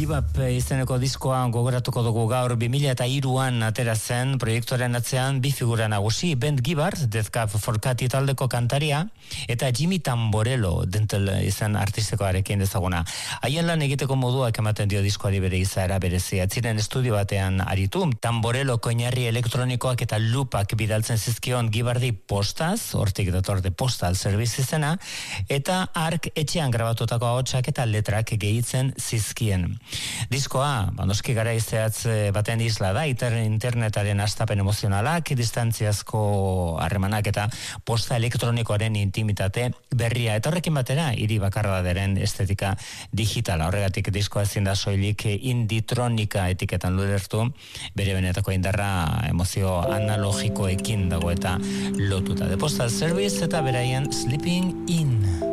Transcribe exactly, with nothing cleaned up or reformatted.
Give Up izeneko diskoa gogoratuko dugu gaur bi mila hiruan atera zen proiektuaren atzean bi figura nagusi, Ben Gibbard, Death Cab for Cutie taldeko kantaria, eta Jimmy Tamborello Dental izan artistikoarekin ezaguna. Haien lan egiteko moduak ematen dio diskoari bere izaera berezia. Ziren estudio batean aritu, Tamborello koinarri elektronikoak eta loopak bidaltzen zizkion Gibbardi postaz, hortik dator de postal service izena, eta ark etxean grabatutako ahotsak eta letrak gehitzen zizkien. Diskoa, bandoski gara izeatz baten isla da, internetaren astapen emozionalak, distantziazko harremanak eta posta elektronikoaren intimitate berria. Eta horrekin batera, hiri bakardaderen estetika digitala. Horregatik diskoa ezin da soilik inditronika etiketan ludertu, bere benetako indarra emozio analogikoekin dago eta lotuta. The Postal Service eta beraien Sleeping In.